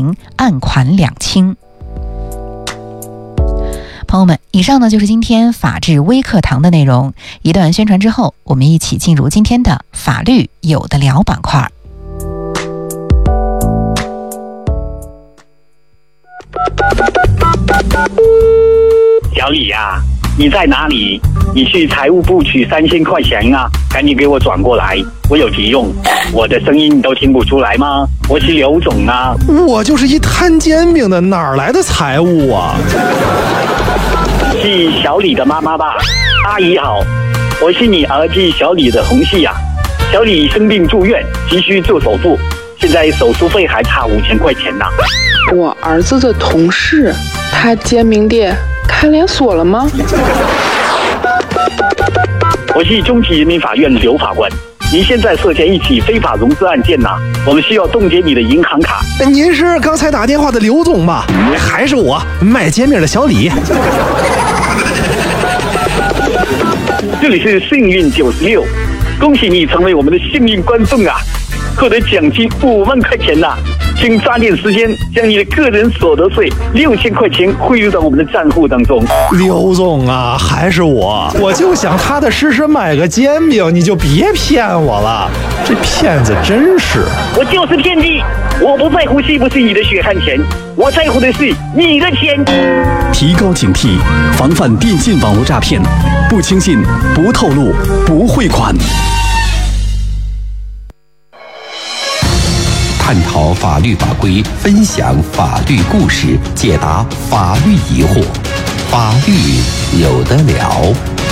名，案款两清。朋友们，以上呢就是今天法治微课堂的内容。一段宣传之后，我们一起进入今天的法律有的聊板块。 小李啊，你在哪里？你去财务部取3000块钱啊，赶紧给我转过来，我有急用。我的声音你都听不出来吗？我是刘总啊。 我就是一摊煎饼的，哪儿来的财务啊？ 是小李的妈妈吧？阿姨好，我是你儿子小李的同事啊。小李生病住院，急需做手术，现在手术费还差5000块钱呢。 我儿子的同事，他煎饼店开连锁了吗？ 我是中级人民法院刘法官，您现在涉嫌一起非法融资案件呐，我们需要冻结你的银行卡。 您是刚才打电话的刘总吧？还是我卖煎饼的小李？ 这里是幸运96，恭喜你成为我们的幸运观众啊，获得奖金5万块钱呐！请抓紧时间将你的个人所得税6000块钱汇入到我们的账户当中。 刘总啊，还是我就想踏踏实实买个煎饼，你就别骗我了，这骗子真是！ 我就是骗子，我不在乎是不是你的血汗钱，我在乎的是你的钱。 提高警惕，防范电信网络诈骗，不轻信，不透露，不汇款。 探讨法律法规，分享法律故事，解答法律疑惑，法律有得聊。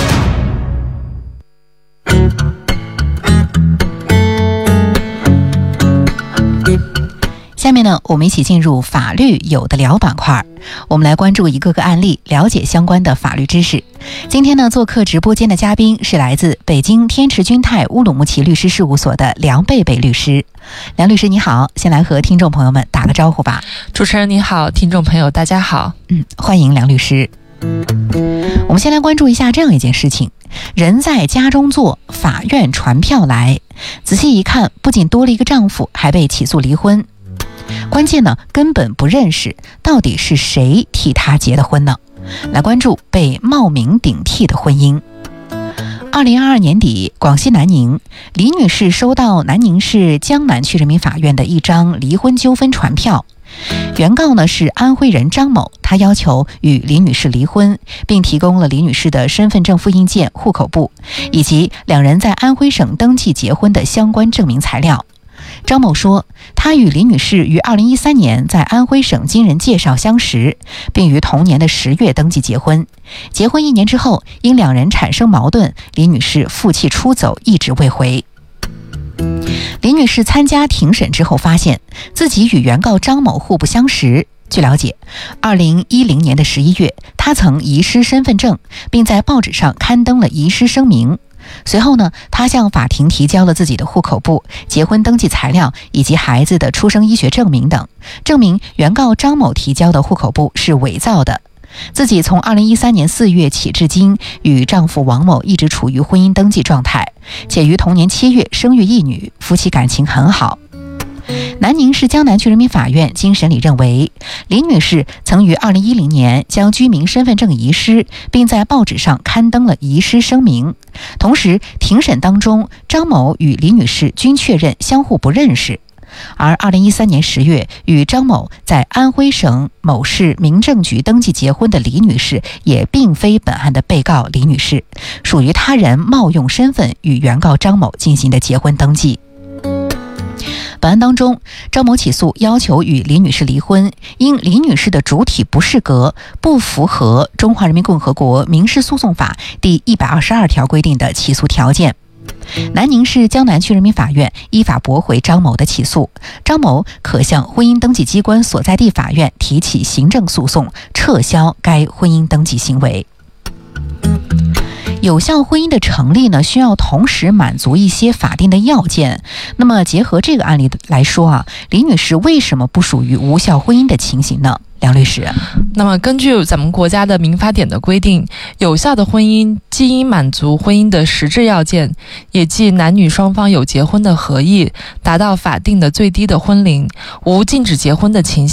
下面呢，我们一起进入法律有的聊板块，我们来关注一个个案例，了解相关的法律知识。今天呢，做客直播间的嘉宾是来自北京天池君泰乌鲁木齐律师事务所的梁贝贝律师。梁律师你好，先来和听众朋友们打个招呼吧。 主持人你好，听众朋友大家好。 欢迎梁律师。我们先来关注一下这样一件事情：人在家中坐，法院传票来，仔细一看，不仅多了一个丈夫，还被起诉离婚。关键呢，根本不认识，到底是谁替他结的婚呢？来关注被冒名顶替的婚姻。2022年底，广西南宁，李女士收到南宁市江南区人民法院的一张离婚纠纷传票，原告呢是安徽人张某，他要求与李女士离婚，并提供了李女士的身份证复印件、户口簿，以及两人在安徽省登记结婚的相关证明材料。张某说，他与李女士于2013年在安徽省经人介绍相识，并于同年的10月登记结婚。结婚1年之后，因两人产生矛盾，李女士负气出走，一直未回。李女士参加庭审之后，发现自己与原告张某互不相识。据了解，2010年的11月，她曾遗失身份证，并在报纸上刊登了遗失声明。随后呢，他向法庭提交了自己的户口簿、结婚登记材料以及孩子的出生医学证明等，证明原告张某提交的户口簿是伪造的。自己从2013年4月起至今，与丈夫王某一直处于婚姻登记状态，且于同年7月生育一女，夫妻感情很好。南宁市江南区人民法院经审理认为，李女士曾于2010年将居民身份证遗失，并在报纸上刊登了遗失声明。同时，庭审当中，张某与李女士均确认相互不认识。而2013年10月与张某在安徽省某市民政局登记结婚的李女士，也并非本案的被告李女士，属于他人冒用身份与原告张某进行的结婚登记。本案当中，张某起诉要求与李女士离婚，因李女士的主体不适格，不符合《中华人民共和国民事诉讼法》第122条规定的起诉条件。南宁市江南区人民法院依法驳回张某的起诉，张某可向婚姻登记机关所在地法院提起行政诉讼，撤销该婚姻登记行为。有效婚姻的成立呢，需要同时满足一些法定的要件。那么结合这个案例来说啊，李女士为什么不属于无效婚姻的情形呢？梁律师， 那么根据咱们国家的民法典的规定，有效的婚姻既应满足婚姻的实质要件，也即男女双方有结婚的合意，达到法定的最低的婚龄，无禁止结婚的情形。